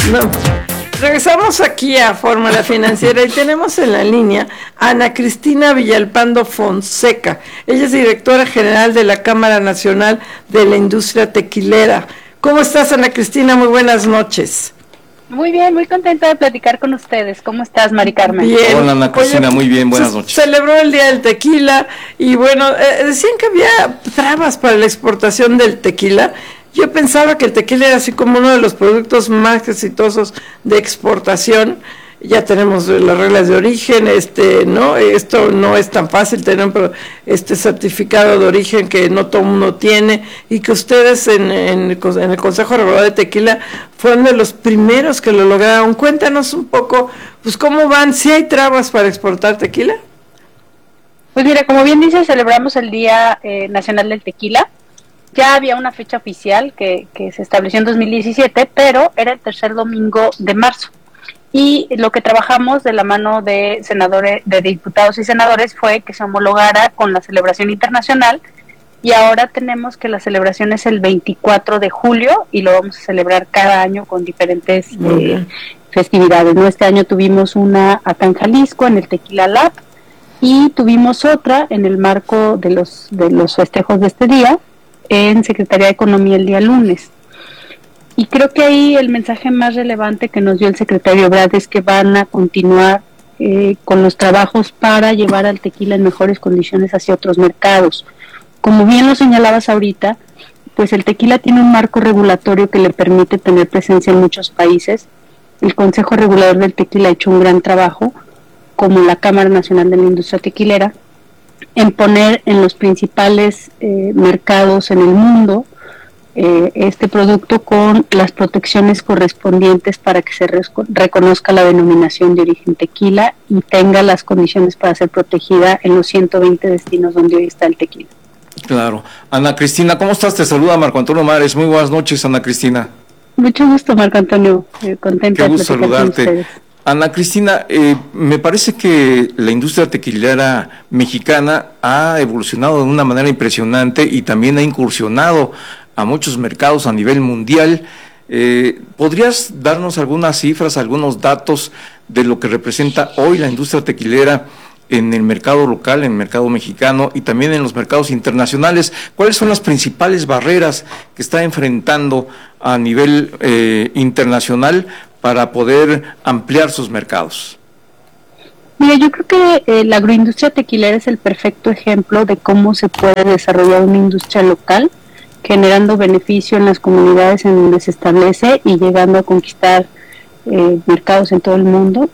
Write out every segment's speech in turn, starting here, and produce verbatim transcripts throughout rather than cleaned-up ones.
No. Regresamos aquí a Fórmula Financiera y tenemos en la línea a Ana Cristina Villalpando Fonseca. Ella es directora general de la Cámara Nacional de la Industria Tequilera. ¿Cómo estás, Ana Cristina? Muy buenas noches. Muy bien, muy contenta de platicar con ustedes. ¿Cómo estás, Mari Carmen? Bien. Hola, Ana Cristina, Oye, muy bien, buenas noches. Celebró el Día del Tequila y bueno, eh, decían que había trabas para la exportación del tequila. Yo pensaba que el tequila era así como uno de los productos más exitosos de exportación. Ya tenemos las reglas de origen, este, no, esto no es tan fácil tener este certificado de origen que no todo el mundo tiene, y que ustedes en, en, en el Consejo Regulador de Tequila fueron de los primeros que lo lograron. Cuéntanos un poco, pues cómo van, si hay trabas para exportar tequila. Pues mira, como bien dices, celebramos el Día eh, Nacional del Tequila. Ya había una fecha oficial que, que se estableció en dos mil diecisiete, pero era el tercer domingo de marzo. Y lo que trabajamos de la mano de senadores, de diputados y senadores, fue que se homologara con la celebración internacional, y ahora tenemos que la celebración es el veinticuatro de julio y lo vamos a celebrar cada año con diferentes eh, festividades, ¿no? Este año tuvimos una acá en Jalisco, en el Tequila Lab, y tuvimos otra en el marco de los, de los festejos de este día, en Secretaría de Economía el día lunes. Y creo que ahí el mensaje más relevante que nos dio el secretario Ebrard es que van a continuar eh, con los trabajos para llevar al tequila en mejores condiciones hacia otros mercados. Como bien lo señalabas ahorita, pues el tequila tiene un marco regulatorio que le permite tener presencia en muchos países. El Consejo Regulador del Tequila ha hecho un gran trabajo, como la Cámara Nacional de la Industria Tequilera, en poner en los principales eh, mercados en el mundo eh, este producto con las protecciones correspondientes para que se resco- reconozca la denominación de origen tequila y tenga las condiciones para ser protegida en los ciento veinte destinos donde hoy está el tequila. Claro. Ana Cristina, ¿cómo estás? Te saluda Marco Antonio Mares. Muy buenas noches, Ana Cristina. Mucho gusto, Marco Antonio. Eh, contenta Qué de gusto platicar con saludarte. ustedes. Ana Cristina, eh, me parece que la industria tequilera mexicana ha evolucionado de una manera impresionante y también ha incursionado a muchos mercados a nivel mundial. Eh, ¿Podrías darnos algunas cifras, algunos datos de lo que representa hoy la industria tequilera en el mercado local, en el mercado mexicano y también en los mercados internacionales? ¿Cuáles son las principales barreras que está enfrentando a nivel eh, internacional para poder ampliar sus mercados? Mira, yo creo que eh, la agroindustria tequilera es el perfecto ejemplo de cómo se puede desarrollar una industria local, generando beneficio en las comunidades en donde se establece y llegando a conquistar eh, mercados en todo el mundo.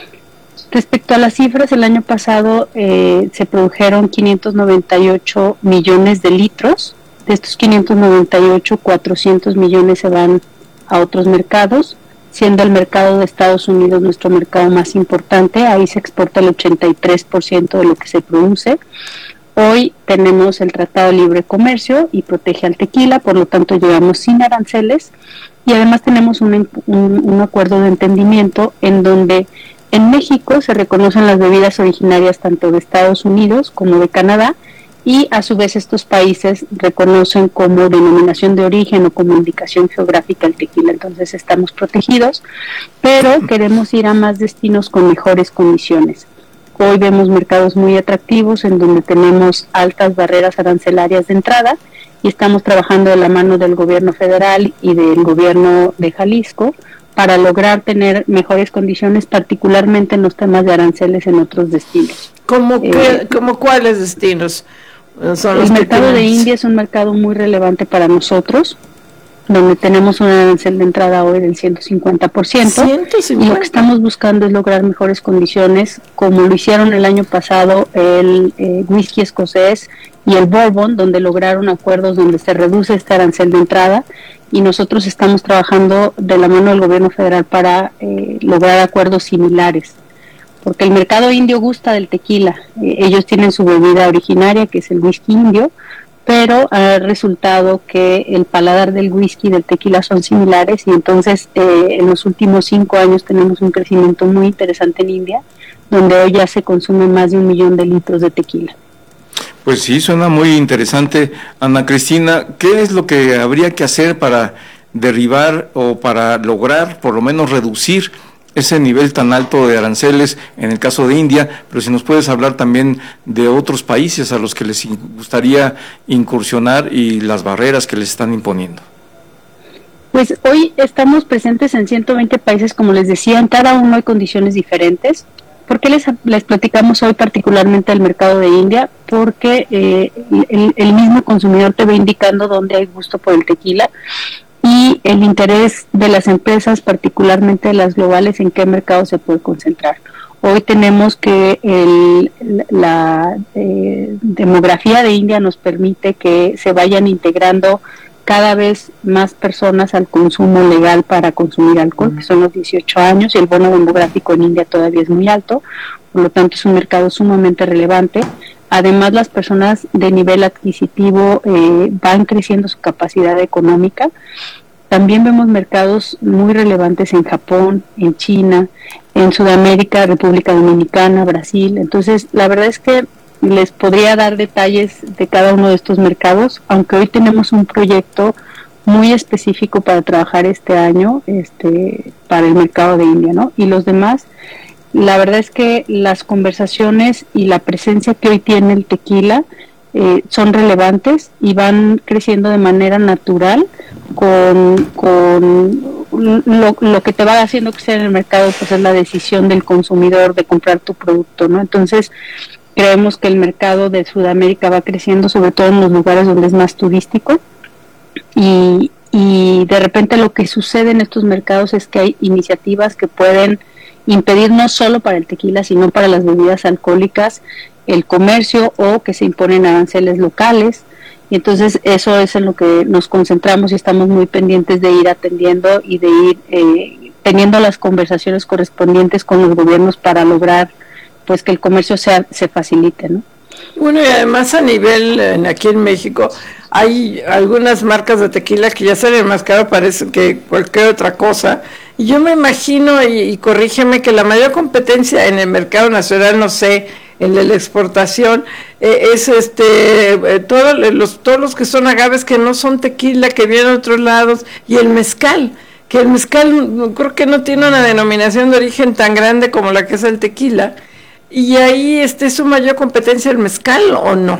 Respecto a las cifras, el año pasado eh, se produjeron quinientos noventa y ocho millones de litros. De estos quinientos noventa y ocho, cuatrocientos millones se van a otros mercados, siendo el mercado de Estados Unidos nuestro mercado más importante. Ahí se exporta el ochenta y tres por ciento de lo que se produce. Hoy tenemos el Tratado de Libre Comercio y protege al tequila, por lo tanto llegamos sin aranceles, y además tenemos un, un, un acuerdo de entendimiento en donde en México se reconocen las bebidas originarias tanto de Estados Unidos como de Canadá, y a su vez estos países reconocen como denominación de origen o como indicación geográfica el tequila. Entonces estamos protegidos, pero queremos ir a más destinos con mejores condiciones. Hoy vemos mercados muy atractivos en donde tenemos altas barreras arancelarias de entrada, y estamos trabajando de la mano del gobierno federal y del gobierno de Jalisco para lograr tener mejores condiciones, particularmente en los temas de aranceles en otros destinos. ¿Cómo, eh, que, ¿cómo cuáles destinos son los El mercado tenemos? de India es un mercado muy relevante para nosotros, donde tenemos un arancel de entrada hoy del ciento cincuenta por ciento, ciento cincuenta. y lo que estamos buscando es lograr mejores condiciones, como lo hicieron el año pasado el eh, whisky escocés y el bourbon, donde lograron acuerdos donde se reduce este arancel de entrada, y nosotros estamos trabajando de la mano del gobierno federal para eh, lograr acuerdos similares, porque el mercado indio gusta del tequila. Eh, ellos tienen su bebida originaria, que es el whisky indio, pero ha resultado que el paladar del whisky y del tequila son similares, y entonces eh, en los últimos cinco años tenemos un crecimiento muy interesante en India, donde hoy ya se consume más de un millón de litros de tequila. Pues sí, suena muy interesante. Ana Cristina, ¿qué es lo que habría que hacer para derribar o para lograr por lo menos reducir ese nivel tan alto de aranceles en el caso de India, pero si nos puedes hablar también de otros países a los que les gustaría incursionar y las barreras que les están imponiendo. Pues hoy estamos presentes en ciento veinte países, como les decía, en cada uno hay condiciones diferentes. ¿Por qué les, les platicamos hoy particularmente del mercado de India? Porque eh, el, el mismo consumidor te va indicando dónde hay gusto por el tequila y el interés de las empresas, particularmente de las globales, en qué mercado se puede concentrar. Hoy tenemos que el, la eh, demografía de India nos permite que se vayan integrando cada vez más personas al consumo legal para consumir alcohol, que son los dieciocho años, y el bono demográfico en India todavía es muy alto, por lo tanto es un mercado sumamente relevante. Además, las personas de nivel adquisitivo eh, van creciendo su capacidad económica. También vemos mercados muy relevantes en Japón, en China, en Sudamérica, República Dominicana, Brasil. Entonces, la verdad es que les podría dar detalles de cada uno de estos mercados, aunque hoy tenemos un proyecto muy específico para trabajar este año este, para el mercado de India, ¿no? Y los demás, la verdad es que las conversaciones y la presencia que hoy tiene el tequila eh, son relevantes y van creciendo de manera natural con, con lo, lo que te va haciendo crecer en el mercado, pues es la decisión del consumidor de comprar tu producto, ¿no? Entonces, creemos que el mercado de Sudamérica va creciendo, sobre todo en los lugares donde es más turístico, y, y de repente lo que sucede en estos mercados es que hay iniciativas que pueden impedir no solo para el tequila, sino para las bebidas alcohólicas, el comercio, o que se imponen aranceles locales, y entonces eso es en lo que nos concentramos y estamos muy pendientes de ir atendiendo y de ir eh, teniendo las conversaciones correspondientes con los gobiernos para lograr pues que el comercio sea, se facilite, ¿no? Bueno, y además a nivel, en, aquí en México, hay algunas marcas de tequila que ya salen más caro, parece que cualquier otra cosa, y yo me imagino, y, y corrígeme, que la mayor competencia en el mercado nacional, no sé, en la exportación, eh, es este, eh, todos los, todos los que son agaves que no son tequila, que vienen de otros lados, y el mezcal, que el mezcal creo que no tiene una denominación de origen tan grande como la que es el tequila. ¿Y ahí este, es su mayor competencia el mezcal o no?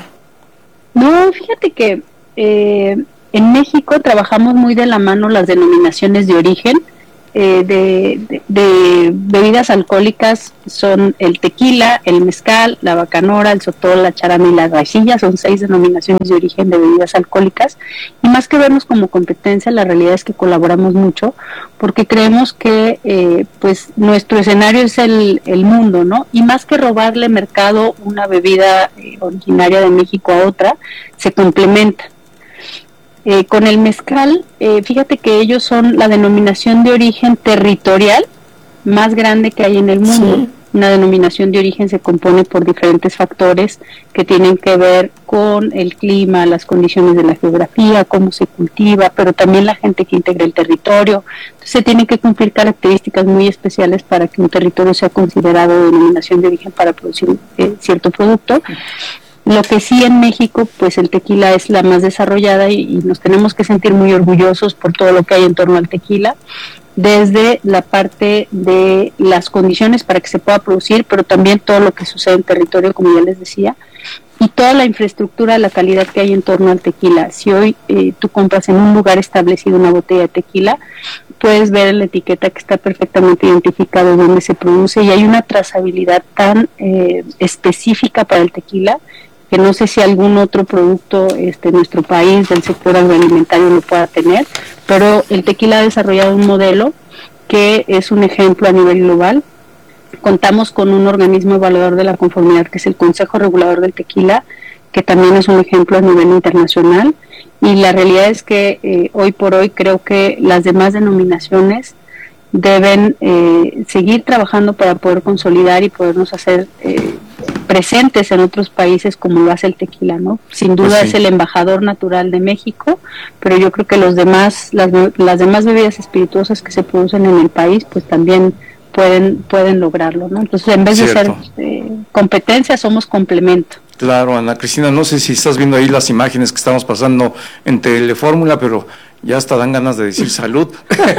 No, fíjate que eh, en México trabajamos muy de la mano las denominaciones de origen. Eh, de, de, de bebidas alcohólicas son el tequila, el mezcal, la bacanora, el sotol, la charana y la raicilla. Son seis denominaciones de origen de bebidas alcohólicas, y más que vernos como competencia, la realidad es que colaboramos mucho porque creemos que eh, pues nuestro escenario es el, el mundo, ¿no? Y más que robarle mercado una bebida eh, originaria de México a otra, se complementa. Eh, con el mezcal, eh, fíjate que ellos son la denominación de origen territorial más grande que hay en el mundo. Sí. Una denominación de origen se compone por diferentes factores que tienen que ver con el clima, las condiciones de la geografía, cómo se cultiva, pero también la gente que integra el territorio. Entonces se tienen que cumplir características muy especiales para que un territorio sea considerado denominación de origen para producir eh, cierto producto. Lo que sí en México, pues el tequila es la más desarrollada y, y nos tenemos que sentir muy orgullosos por todo lo que hay en torno al tequila, desde la parte de las condiciones para que se pueda producir, pero también todo lo que sucede en territorio, como ya les decía, y toda la infraestructura, la calidad que hay en torno al tequila. Si hoy eh, tú compras en un lugar establecido una botella de tequila, puedes ver en la etiqueta que está perfectamente identificado dónde se produce, y hay una trazabilidad tan eh, específica para el tequila que no sé si algún otro producto este, en nuestro país del sector agroalimentario lo pueda tener, pero el tequila ha desarrollado un modelo que es un ejemplo a nivel global. Contamos con un organismo evaluador de la conformidad que es el Consejo Regulador del Tequila, que también es un ejemplo a nivel internacional, y la realidad es que eh, hoy por hoy creo que las demás denominaciones deben eh, seguir trabajando para poder consolidar y podernos hacer eh, presentes en otros países como lo hace el tequila, ¿no? Sin duda pues sí. Es el embajador natural de México, pero yo creo que los demás, las, las demás bebidas espirituosas que se producen en el país, pues también pueden pueden lograrlo, ¿no? Entonces, en vez Cierto. de ser eh, competencia, somos complemento. Claro, Ana Cristina, no sé si estás viendo ahí las imágenes que estamos pasando en Telefórmula, pero ya hasta dan ganas de decir salud.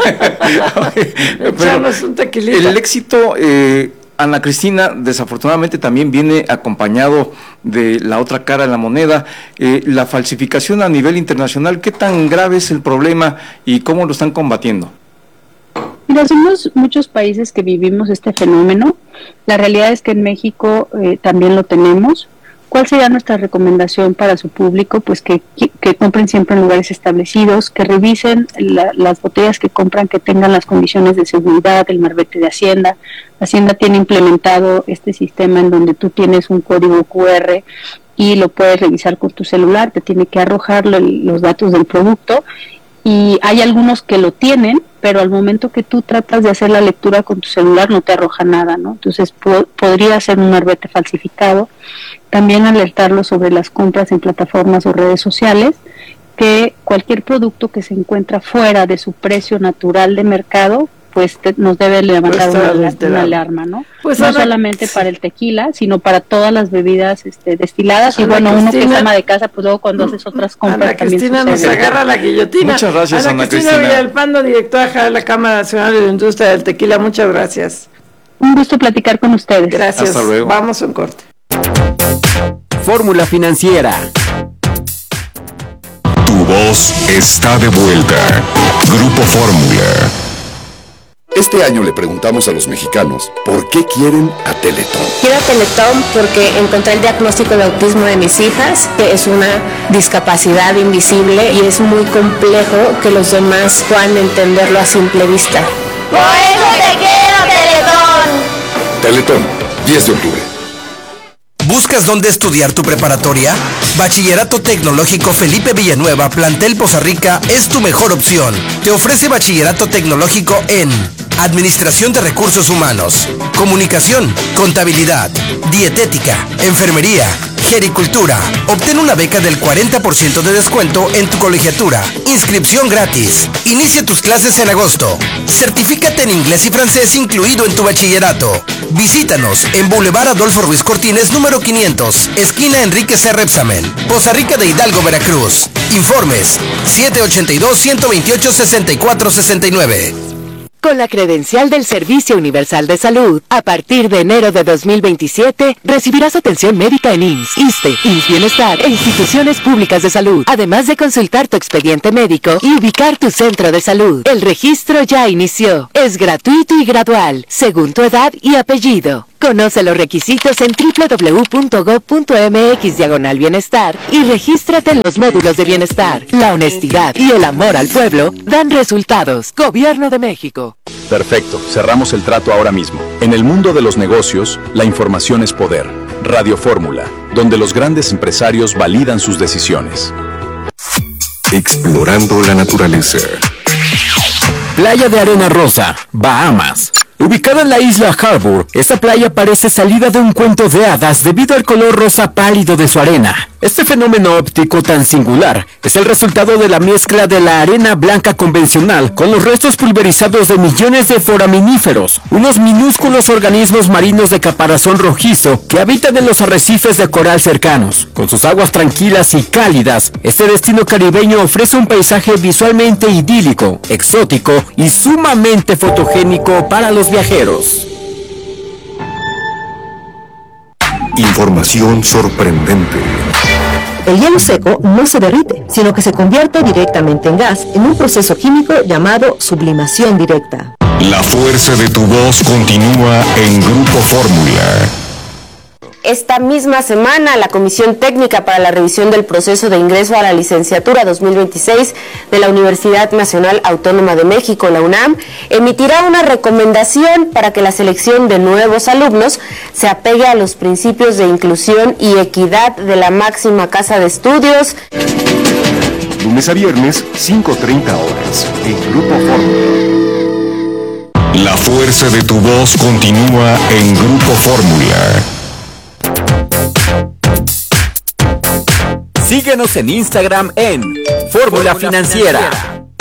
Pero un tequilita. El éxito, eh, Ana Cristina, desafortunadamente también viene acompañado de la otra cara de la moneda, eh, la falsificación a nivel internacional. ¿Qué tan grave es el problema y cómo lo están combatiendo? Mira, somos muchos países que vivimos este fenómeno. La realidad es que en México eh, también lo tenemos. ¿Cuál sería nuestra recomendación para su público? Pues que, que, que compren siempre en lugares establecidos, que revisen la, las botellas que compran, que tengan las condiciones de seguridad, el marbete de Hacienda. Hacienda tiene implementado este sistema en donde tú tienes un código cu erre y lo puedes revisar con tu celular, te tiene que arrojar lo, los datos del producto, y hay algunos que lo tienen, pero al momento que tú tratas de hacer la lectura con tu celular no te arroja nada, ¿no? Entonces po- podría ser un marbete falsificado. También alertarlo sobre las compras en plataformas o redes sociales, que cualquier producto que se encuentra fuera de su precio natural de mercado, pues te, nos debe levantar pues una, una alarma, ¿no? Pues no Ana, solamente sí. para el tequila, sino para todas las bebidas este, destiladas. Ana y bueno, Cristina, uno que es ama de casa, pues luego cuando haces otras compras Ana también Cristina sucede. nos agarra la guillotina. Muchas gracias, Ana, Ana Cristina. Cristina Villalpando, directora de la Cámara Nacional de la Industria del Tequila, muchas gracias. Un gusto platicar con ustedes. Gracias. Hasta luego. Vamos a un corte. Fórmula Financiera. Tu voz está de vuelta. Grupo Fórmula. Este año le preguntamos a los mexicanos por qué quieren a Teletón. Quiero a Teletón porque encontré el diagnóstico de autismo de mis hijas, que es una discapacidad invisible y es muy complejo que los demás puedan entenderlo a simple vista. ¡Por eso te quiero, Teletón! Teletón, diez de octubre. ¿Buscas dónde estudiar tu preparatoria? Bachillerato Tecnológico Felipe Villanueva, Plantel Poza Rica, es tu mejor opción. Te ofrece bachillerato tecnológico en Administración de Recursos Humanos, Comunicación, Contabilidad, Dietética, Enfermería, Gericultura. Obtén una beca del cuarenta por ciento de descuento en tu colegiatura. Inscripción gratis. Inicia tus clases en agosto. Certifícate en inglés y francés incluido en tu bachillerato. Visítanos en Boulevard Adolfo Ruiz Cortines, número quinientos, esquina Enrique C. Repsamen, Poza Rica de Hidalgo, Veracruz. Informes siete ochenta y dos, ciento veintiocho, sesenta y cuatro sesenta y nueve. Con la credencial del Servicio Universal de Salud, a partir de enero de dos mil veintisiete, recibirás atención médica en I M S S, ISSSTE, I M S S Bienestar e instituciones públicas de salud, además de consultar tu expediente médico y ubicar tu centro de salud. El registro ya inició. Es gratuito y gradual, según tu edad y apellido. Conoce los requisitos en doble u doble u doble u punto gob punto eme equis diagonal bienestar y regístrate en los módulos de bienestar. La honestidad y el amor al pueblo dan resultados. Gobierno de México. Perfecto, cerramos el trato ahora mismo. En el mundo de los negocios, la información es poder. Radio Fórmula, donde los grandes empresarios validan sus decisiones. Explorando la naturaleza. Playa de Arena Rosa, Bahamas. Ubicada en la isla Harbour, esta playa parece salida de un cuento de hadas debido al color rosa pálido de su arena. Este fenómeno óptico tan singular es el resultado de la mezcla de la arena blanca convencional con los restos pulverizados de millones de foraminíferos, unos minúsculos organismos marinos de caparazón rojizo que habitan en los arrecifes de coral cercanos. Con sus aguas tranquilas y cálidas, este destino caribeño ofrece un paisaje visualmente idílico, exótico y sumamente fotogénico para los viajeros. Información sorprendente. El hielo seco no se derrite, sino que se convierte directamente en gas en un proceso químico llamado sublimación directa. La fuerza de tu voz continúa en Grupo Fórmula. Esta misma semana, la Comisión Técnica para la Revisión del Proceso de Ingreso a la Licenciatura dos mil veintiséis de la Universidad Nacional Autónoma de México, la UNAM, emitirá una recomendación para que la selección de nuevos alumnos se apegue a los principios de inclusión y equidad de la máxima casa de estudios. Lunes a viernes, cinco treinta horas, en Grupo Fórmula. La fuerza de tu voz continúa en Grupo Fórmula. Síguenos en Instagram en Fórmula Financiera.